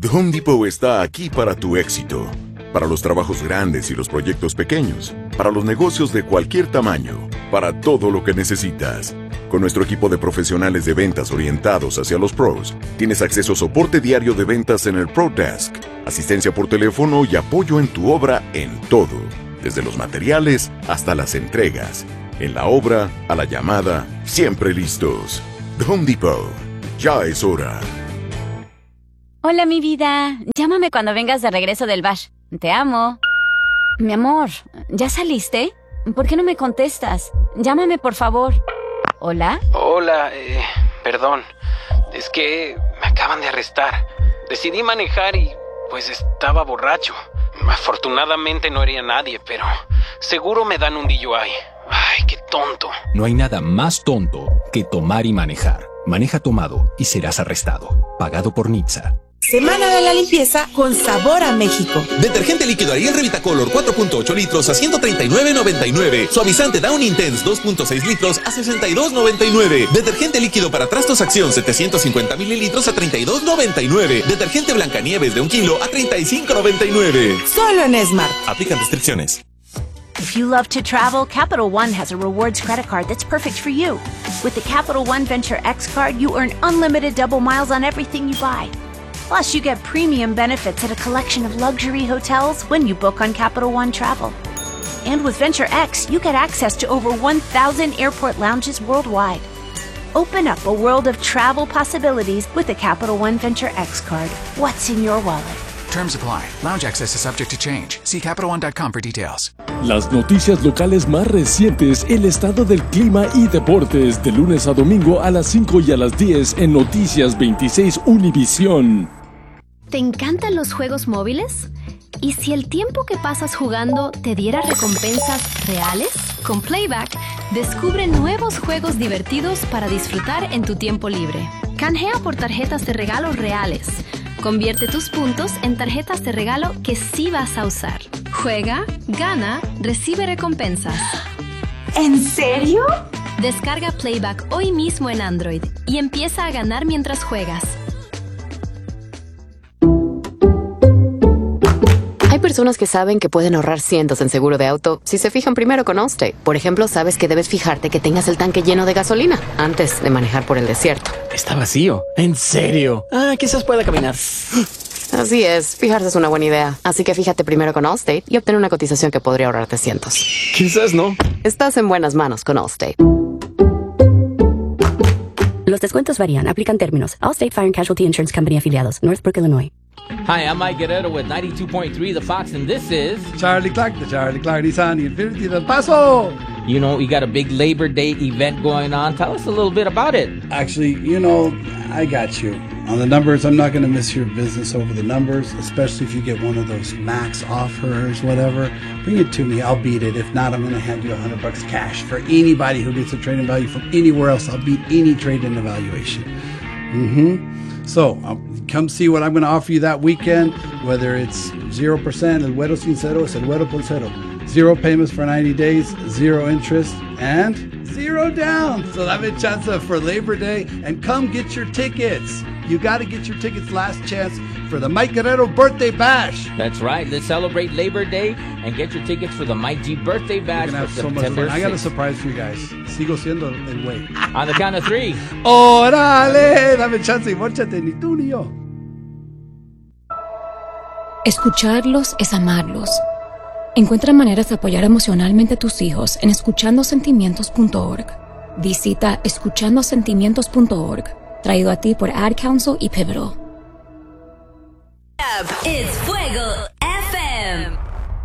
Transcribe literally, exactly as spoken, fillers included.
The Home Depot está aquí para tu éxito. Para los trabajos grandes y los proyectos pequeños. Para los negocios de cualquier tamaño. Para todo lo que necesitas. Con nuestro equipo de profesionales de ventas orientados hacia los pros, tienes acceso a soporte diario de ventas en el Pro Desk, asistencia por teléfono y apoyo en tu obra en todo. Desde los materiales hasta las entregas. En la obra, a la llamada, siempre listos. The Home Depot. Ya es hora. Hola, mi vida. Llámame cuando vengas de regreso del bash. Te amo. Mi amor, ¿ya saliste? ¿Por qué no me contestas? Llámame, por favor. ¿Hola? Hola, eh, perdón. Es que me acaban de arrestar. Decidí manejar y, pues, estaba borracho. Afortunadamente no hería a nadie, pero seguro me dan un D U I. Ay, qué tonto. No hay nada más tonto que tomar y manejar. Maneja tomado y serás arrestado. Pagado por N H T S A. Semana de la limpieza con sabor a México. Detergente líquido Ariel Revitacolor cuatro punto ocho litros a ciento treinta y nueve noventa y nueve. Suavizante Down Intense dos punto seis litros a sesenta y dos noventa y nueve. Detergente líquido para trastos Acción setecientos cincuenta mililitros a treinta y dos noventa y nueve. Detergente Blancanieves de un kilo a treinta y cinco noventa y nueve. Solo en Smart. Aplican restricciones. If you love to travel, Capital One has a rewards credit card that's perfect for you. With the Capital One Venture X card, you earn unlimited double miles on everything you buy. Plus, you get premium benefits at a collection of luxury hotels when you book on Capital One Travel. And with Venture X, you get access to over one thousand airport lounges worldwide. Open up a world of travel possibilities with the Capital One Venture X card. What's in your wallet? Terms apply. Lounge access is subject to change. See Capital One dot com for details. Las noticias locales más recientes, el estado del clima y deportes, de lunes a domingo a las cinco y a las diez en Noticias veintiséis Univisión. ¿Te encantan los juegos móviles? ¿Y si el tiempo que pasas jugando te diera recompensas reales? Con Playback, descubre nuevos juegos divertidos para disfrutar en tu tiempo libre. Canjea por tarjetas de regalo reales. Convierte tus puntos en tarjetas de regalo que sí vas a usar. Juega, gana, recibe recompensas. ¿En serio? Descarga Playback hoy mismo en Android y empieza a ganar mientras juegas. Hay personas que saben que pueden ahorrar cientos en seguro de auto si se fijan primero con Allstate. Por ejemplo, sabes que debes fijarte que tengas el tanque lleno de gasolina antes de manejar por el desierto. Está vacío. ¿En serio? Ah, quizás pueda caminar. Así es, fijarse es una buena idea. Así que fíjate primero con Allstate y obtén una cotización que podría ahorrarte cientos. Quizás no. Estás en buenas manos con Allstate. Los descuentos varían. Aplican términos. Allstate Fire and Casualty Insurance Company afiliados. Northbrook, Illinois. Hi, I'm Mike Guerrero with ninety-two point three The Fox, and this is... Charlie Clark, the Charlie Clark Nissan Infiniti del Paso. You know, you got a big Labor Day event going on. Tell us a little bit about it. Actually, you know, I got you. On the numbers, I'm not going to miss your business over the numbers, especially if you get one of those max offers, whatever. Bring it to me. I'll beat it. If not, I'm going to hand you a hundred bucks cash for anybody who gets a trade-in value from anywhere else. I'll beat any trade-in evaluation. Mm-hmm. So, um, come see what I'm going to offer you that weekend, whether it's zero percent, El Güero Sin Cero, es El Güero Con Cero. Zero payments for ninety days, zero interest, and zero down. So dame chance for Labor Day and come get your tickets. You got to get your tickets last chance for the Mike Guerrero Birthday Bash. That's right. Let's celebrate Labor Day and get your tickets for the Mike G Birthday Bash for so September I got a sixth. surprise for you guys. Sigo siendo el güey. On the count of three. ¡Órale! Dame chance y mórchate, ni tú ni yo. Escucharlos es amarlos. Encuentra maneras de apoyar emocionalmente a tus hijos en escuchando sentimientos punto org. Visita escuchando sentimientos punto org. Traído a ti por Ad Council y Pivotal. Es Fuego F M.